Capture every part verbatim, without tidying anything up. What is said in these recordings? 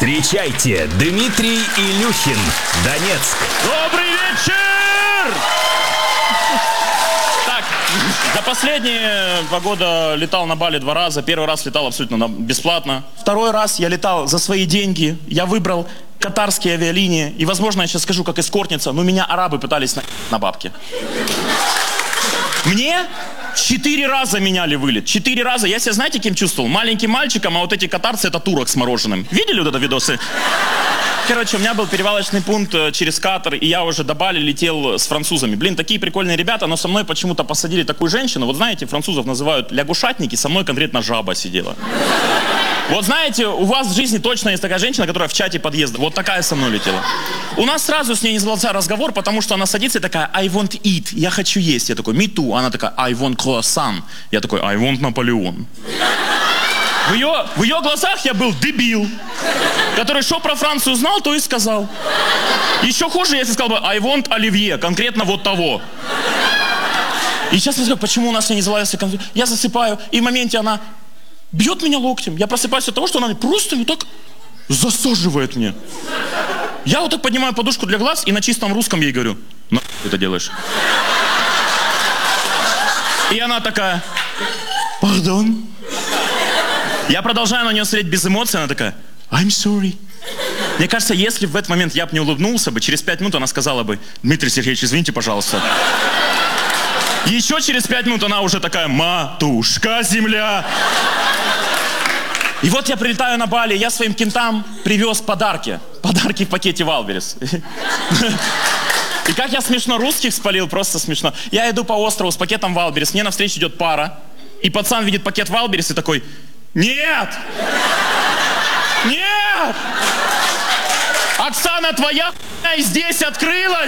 Встречайте, Дмитрий Илюхин, Донецк. Добрый вечер! Так, за последние два года летал на Бали два раза. Первый раз летал абсолютно бесплатно. Второй раз я летал за свои деньги. Я выбрал катарские авиалинии. И, возможно, я сейчас скажу, как эскортница, но меня арабы пытались на, на бабки. Мне четыре раза меняли вылет. Четыре раза. Я себя, знаете, кем чувствовал? Маленьким мальчиком, а вот эти катарцы — это турок с мороженым. Видели вот это видосы? Короче, у меня был перевалочный пункт через Катар, и я уже до Бали летел с французами. Блин, такие прикольные ребята, но со мной почему-то посадили такую женщину. Вот знаете, французов называют лягушатники, со мной конкретно жаба сидела. Вот знаете, у вас в жизни точно есть такая женщина, которая в чате подъезда. Вот такая со мной летела. У нас сразу с ней не задался разговор, потому что она садится и такая: I want eat, я хочу есть. Я такой: me too. Она такая: I want croissant. Я такой: I want Наполеон. В ее, в ее глазах я был дебил, который что про Францию знал, то и сказал. Еще хуже, если сказал бы: I want оливье, конкретно вот того. И сейчас я скажу, почему у нас не называется конфликт. Я засыпаю, и в моменте она бьет меня локтем. Я просыпаюсь от того, что она просто вот так засаживает мне. Я вот так поднимаю подушку для глаз и на чистом русском ей говорю: нахуй ты это делаешь? И она такая: пардон. Я продолжаю на нее смотреть без эмоций, она такая: I'm sorry. Мне кажется, если в этот момент я бы не улыбнулся бы, через пять минут она сказала бы: Дмитрий Сергеевич, извините, пожалуйста. Еще через пять минут она уже такая: матушка земля. И вот я прилетаю на Бали, я своим кентам привез подарки. Подарки в пакете Валберес. И как я смешно русских спалил, просто смешно. Я иду по острову с пакетом Валберес, мне навстречу идет пара, и пацан видит пакет Валберес и такой: нет! Нет! Оксана, твоя хуйня здесь открылась!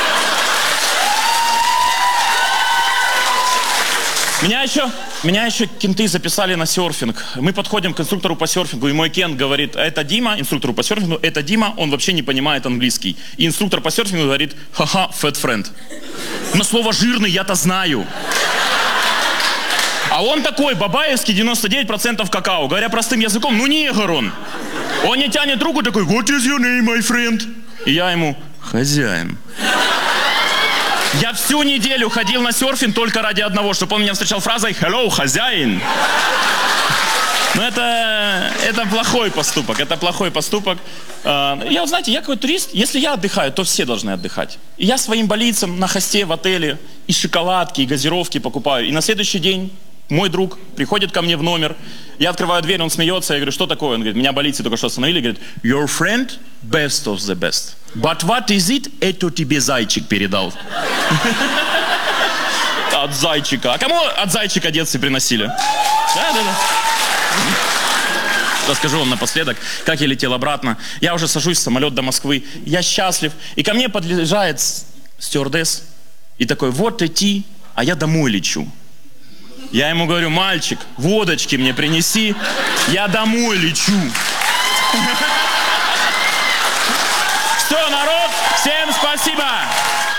Меня еще, меня еще кенты записали на серфинг. Мы подходим к инструктору по серфингу, и мой кент говорит: это Дима, инструктору по серфингу, это Дима, он вообще не понимает английский. И инструктор по серфингу говорит: ха-ха, fat friend. Но слово жирный я-то знаю. А он такой, бабаевский, девяносто девять процентов какао. Говоря простым языком, ну негр он. Он не тянет руку, такой: what is your name, my friend? И я ему: хозяин. Я всю неделю ходил на серфинг только ради одного, чтобы он меня встречал фразой hello, хозяин. Но это, это плохой поступок, это плохой поступок. Я, знаете, я какой-то турист, если я отдыхаю, то все должны отдыхать. И я своим балийцам на хосте в отеле и шоколадки, и газировки покупаю. И на следующий день мой друг приходит ко мне в номер, я открываю дверь, он смеется, я говорю: что такое? Он говорит: меня балийцы только что остановили, говорит: your friend best of the best. But what is it? Это тебе зайчик передал. От зайчика. А кому от зайчика в детстве приносили? Да, да, да. Расскажу вам напоследок, как я летел обратно. Я уже сажусь в самолет до Москвы, я счастлив. И ко мне подъезжает стюардесс и такой: вот идти, а я домой лечу. Я ему говорю: мальчик, водочки мне принеси, я домой лечу. Все, народ, всем спасибо.